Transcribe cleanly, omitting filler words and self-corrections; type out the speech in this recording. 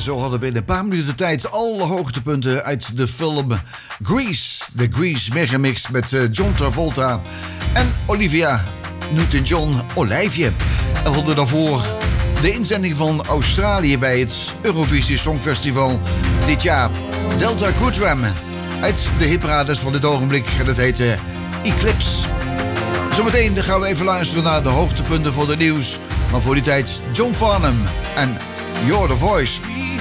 zo hadden we in een paar minuten tijd alle hoogtepunten uit de film Grease. De Grease Megamix met John Travolta en Olivia Newton-John Olijfje. En we hadden daarvoor de inzending van Australië bij het Eurovisie Songfestival dit jaar. Delta Goodram uit de hitparades van dit ogenblik. En dat heette Eclipse. Zometeen gaan we even luisteren naar de hoogtepunten voor de nieuws. Maar voor die tijd John Farnham en You're the Voice.